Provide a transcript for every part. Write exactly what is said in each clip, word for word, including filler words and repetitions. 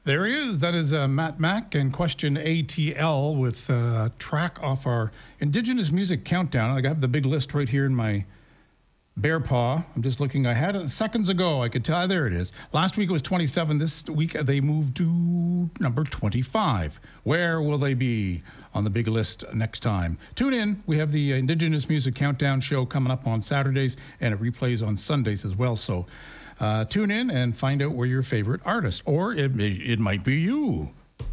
There he is. That is uh, Matt Mack and Question A T L with a uh, track off our Indigenous Music Countdown. I have the big list right here in my bear paw. I'm just looking. I had it seconds ago. I could tell. There it is. Last week it was twenty-seven. This week they moved to number twenty-five. Where will they be on the big list next time? Tune in. We have the Indigenous Music Countdown show coming up on Saturdays, and it replays on Sundays as well. So uh, tune in and find out where your favorite artist, or it, it might be you.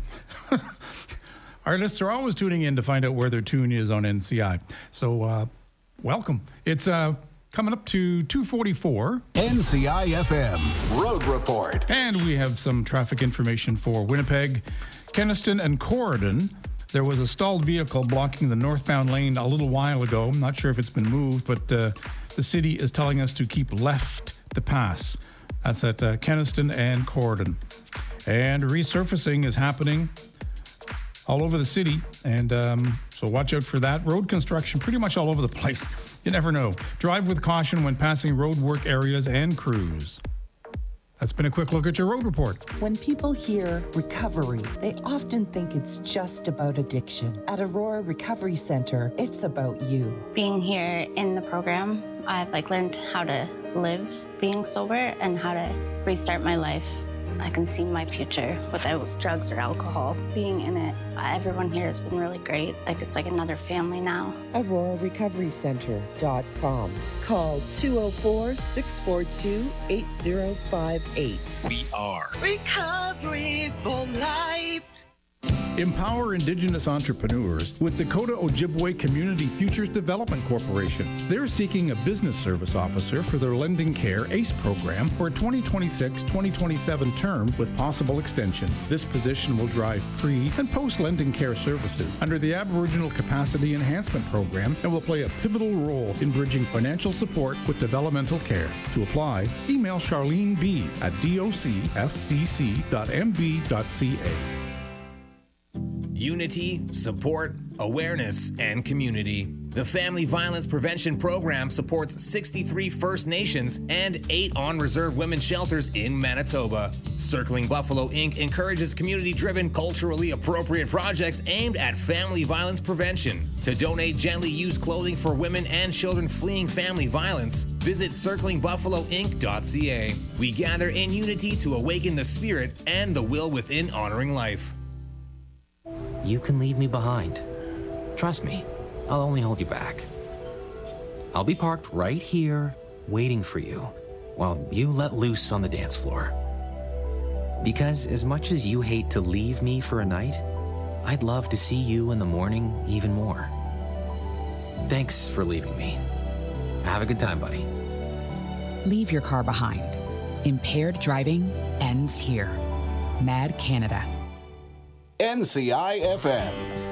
Artists are always tuning in to find out where their tune is on N C I. So uh, welcome. It's uh, coming up to two forty-four. N C I F M Road Report. And we have some traffic information for Winnipeg, Kenaston, and Corridon. There was a stalled vehicle blocking the northbound lane a little while ago. I'm not sure if it's been moved, but uh, the city is telling us to keep left to pass. That's at uh, Kenaston and Corridon. And resurfacing is happening all over the city, and um, so watch out for that. Road construction pretty much all over the place. You never know. Drive with caution when passing road work areas and crews. That's been a quick look at your road report. When people hear recovery, they often think it's just about addiction. At Aurora Recovery Center, it's about you. Being here in the program, I've like learned how to live being sober and how to restart my life. I can see my future without drugs or alcohol. Being in it, everyone here has been really great. Like it's like another family now. Aurora Recovery Center dot com. Call two oh four, six four two, eight oh five eight. We are Recovery for Life. Empower Indigenous entrepreneurs with Dakota Ojibwe Community Futures Development Corporation. They're seeking a business service officer for their Lending Care ACE program for a twenty twenty-six twenty twenty-seven term with possible extension. This position will drive pre- and post-lending care services under the Aboriginal Capacity Enhancement Program and will play a pivotal role in bridging financial support with developmental care. To apply, email Charlene B at d o c f d c dot m b dot c a. Unity, support, awareness, and community. The Family Violence Prevention Program supports sixty-three First Nations and eight on-reserve women's shelters in Manitoba. Circling Buffalo Incorporated encourages community-driven, culturally appropriate projects aimed at family violence prevention. To donate gently used clothing for women and children fleeing family violence, visit circling buffalo inc dot c a. We gather in unity to awaken the spirit and the will within honoring life. You can leave me behind. Trust me, I'll only hold you back. I'll be parked right here, waiting for you, while you let loose on the dance floor. Because as much as you hate to leave me for a night, I'd love to see you in the morning even more. Thanks for leaving me. Have a good time, buddy. Leave your car behind. Impaired driving ends here. Mad Canada. N C I F M